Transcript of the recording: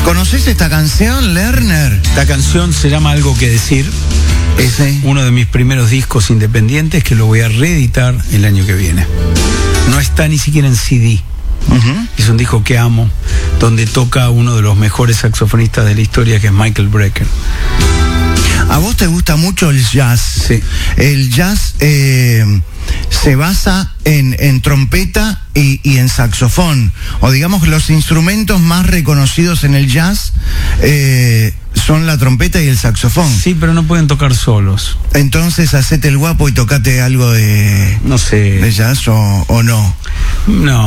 ¿Conoces esta canción, Lerner? Esta canción se llama Algo que decir. Es uno de mis primeros discos independientes que lo voy a reeditar el año que viene. No está ni siquiera en CD. Es un disco que amo, donde toca uno de los mejores saxofonistas de la historia, que es Michael Brecker. ¿A vos te gusta mucho el jazz? Sí. El jazz se basa en trompeta y en saxofón. O digamos que los instrumentos más reconocidos en el jazz son la trompeta y el saxofón. Sí, pero no pueden tocar solos. Entonces, hacete el guapo y tocate algo de... No sé. ¿De jazz o no? No.